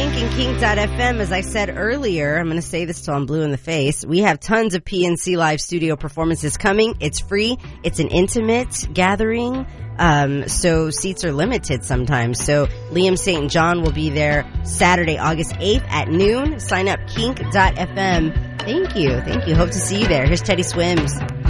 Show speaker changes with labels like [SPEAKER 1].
[SPEAKER 1] Kink and Kink.fm. As I said earlier, I'm going to say this till I'm blue in the face. We have tons of PNC Live studio performances coming. It's free. It's an intimate gathering. So seats are limited sometimes. So Liam St. John will be there Saturday, August 8th at noon. Sign up, Kink.fm. Thank you. Hope to see you there. Here's Teddy Swims.